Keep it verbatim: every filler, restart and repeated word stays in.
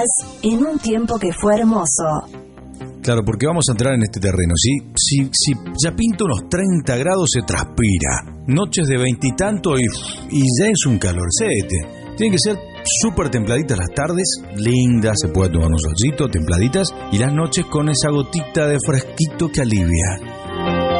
en un tiempo que fue hermoso. Claro, porque vamos a entrar en este terreno. Si, si, si ya pinta unos treinta grados, se transpira. Noches de veintitanto y, y ya es un calorcete. Tienen que ser súper templaditas las tardes, lindas, se puede tomar un solcito, templaditas, y las noches con esa gotita de fresquito que alivia.